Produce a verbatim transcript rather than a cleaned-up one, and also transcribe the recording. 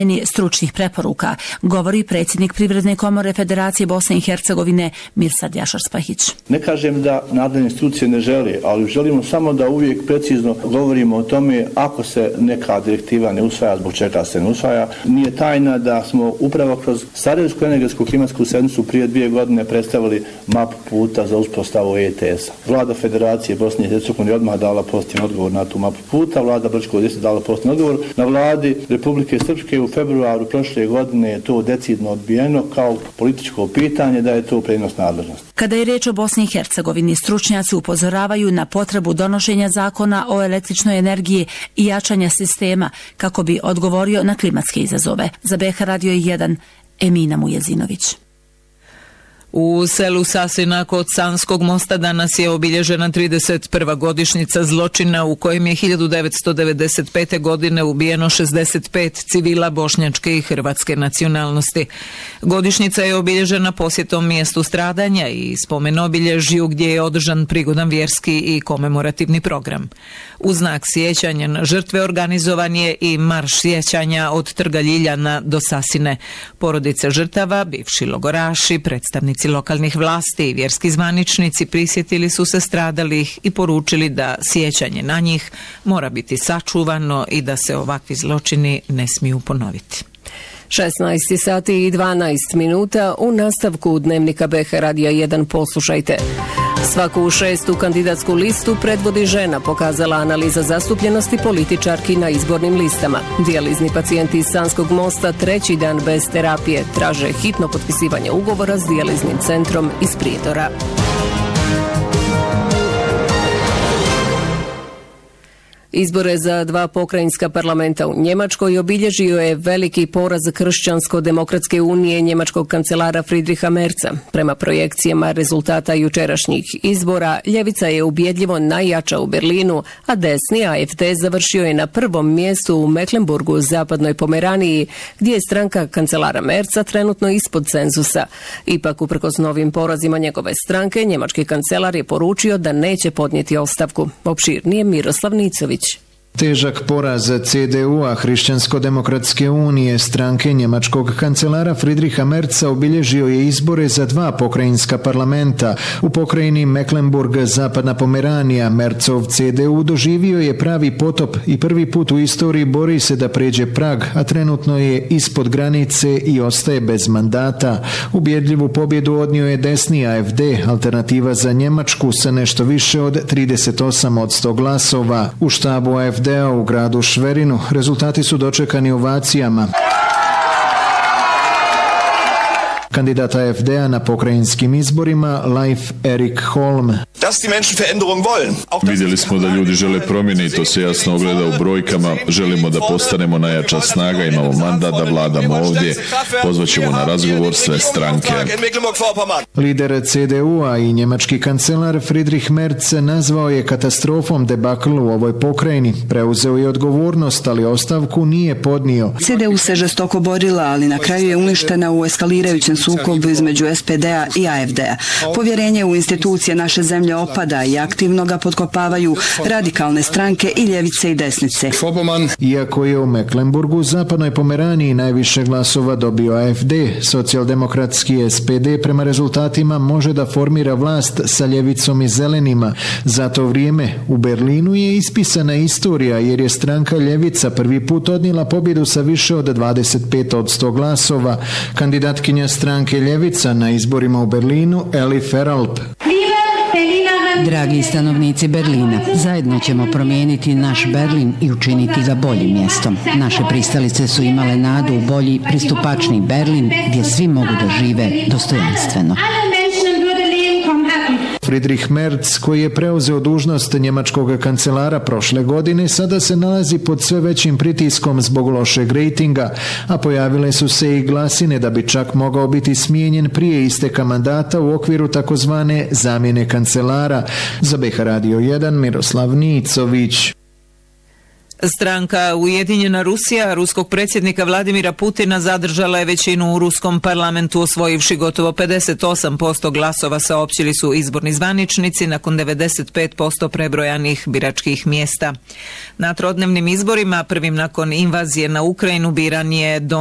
stručnih preporuka, govori predsjednik Privredne komore Federacije Bosne i Hercegovine Mirsad Jašar-Spahić. Ne kažem da nadležne institucije ne žele, ali želimo samo da uvijek precizno govorimo o tome ako se neka direktiva ne usvaja, zbog čega se ne usvaja. Nije tajna da smo upravo kroz Sarajevsku energetsku klimatsku sednicu prije dvije godine predstavili mapu puta za uspostavu E T S-a. Vlada Federacije Bosne i Hercegovine odmah dala pozitivan odgovor na tu mapu puta, vlada Brčko-Distriktna dala pozitivan odgovor. Na vladi Republike Srpske u februaru prošle godine je to decidno odbijeno kao političko pitanje da je to prenos nadležnosti. Kada je riječ o Bosni i Hercegovini, stručnjaci upozoravaju na potrebu donošenja zakona o električnoj energiji i jačanja sistema kako bi odgovorio na klimatske izazove. Za B H Radio jedan, Emina Mujezinović. U selu Sasina kod Sanskog mosta danas je obilježena trideset prva godišnjica zločina u kojem je hiljadu devetsto devedeset pete. godine ubijeno šezdeset pet civila bošnjačke i hrvatske nacionalnosti. Godišnjica je obilježena posjetom mjestu stradanja i spomen obilježju gdje je održan prigodan vjerski i komemorativni program. U znak sjećanja na žrtve organizovan je i marš sjećanja od Trga Ljiljana do Sasine. Porodice žrtava, bivši logoraši, predstavnici lokalnih vlasti i vjerski zvaničnici prisjetili su se stradalih i poručili da sjećanje na njih mora biti sačuvano i da se ovakvi zločini ne smiju ponoviti. šesnaest sati i dvanaest minuta u nastavku Dnevnika B H Radija jedan poslušajte. Svaku šestu kandidatsku listu predvodi žena, pokazala analiza zastupljenosti političarki na izbornim listama. Dijalizni pacijenti iz Sanskog mosta treći dan bez terapije traže hitno potpisivanje ugovora s dijaliznim centrom iz Prijedora. Izbore za dva pokrajinska parlamenta u Njemačkoj obilježio je veliki poraz Kršćansko-demokratske unije njemačkog kancelara Friedricha Merza. Prema projekcijama rezultata jučerašnjih izbora, ljevica je ubjedljivo najjača u Berlinu, a desni A F D završio je na prvom mjestu u Mecklenburgu, zapadnoj Pomeraniji, gdje je stranka kancelara Merza trenutno ispod cenzusa. Ipak, uprkos novim porazima njegove stranke, njemački kancelar je poručio da neće podnijeti ostavku. Opširnije Miroslav Nicović. Težak poraz C D U-a Hrišćansko-demokratske unije stranke njemačkog kancelara Friedricha Merza obilježio je izbore za dva pokrajinska parlamenta. U pokrajini Mecklenburg, zapadna Pomeranija, Merzov C D U doživio je pravi potop i prvi put u istoriji bori se da pređe prag, a trenutno je ispod granice i ostaje bez mandata. Ubjedljivu pobjedu odnio je desni A F D, Alternativa za Njemačku, sa nešto više od trideset osam posto glasova. U štabu A F D-a u gradu Šverinu rezultati su dočekani ovacijama. Kandidat A F D-a na pokrajinskim izborima, Leif Erik Holm. Vidjeli smo da ljudi žele promjene i to se jasno ogleda u brojkama. Želimo da postanemo najjača snaga, imamo mandat da vladamo ovdje. Pozvaćemo na razgovor sve stranke. Lider C D U-a i njemački kancelar Friedrich Merz nazvao je katastrofom debakl u ovoj pokrajini. Preuzeo je odgovornost, ali ostavku nije podnio. C D U se žestoko borila, ali na kraju je uništena u eskalirajućem sukobu između S P D-a i A F D-a. Povjerenje u institucije naše zemlje opada i aktivno ga potkopavaju radikalne stranke i ljevice i desnice. Iako je u Mecklenburgu, zapadnoj Pomeraniji, najviše glasova dobio A F D, socijaldemokratski S P D prema rezultatima može da formira vlast sa ljevicom i zelenima. Za to vrijeme u Berlinu je ispisana istorija jer je stranka ljevica prvi put odnijela pobjedu sa više od dvadeset pet posto glasova. Kandidatkinja stranke ljevica na izborima u Berlinu, Eli Feralp. Dragi stanovnici Berlina, zajedno ćemo promijeniti naš Berlin i učiniti ga boljim mjestom. Naše pristalice su imale nadu u bolji, pristupačni Berlin gdje svi mogu da žive dostojanstveno. Friedrich Merz, koji je preuzeo dužnost njemačkog kancelara prošle godine, sada se nalazi pod sve većim pritiskom zbog lošeg rejtinga, a pojavile su se i glasine da bi čak mogao biti smijenjen prije isteka mandata u okviru takozvane zamjene kancelara. Za B H Radio jedan, Miroslav Nicović. Stranka Ujedinjena Rusija ruskog predsjednika Vladimira Putina zadržala je većinu u ruskom parlamentu, osvojivši gotovo pedeset osam posto glasova, saopćili su izborni zvaničnici nakon devedeset pet posto prebrojanih biračkih mjesta. Na trodnevnim izborima, prvim nakon invazije na Ukrajinu, biran je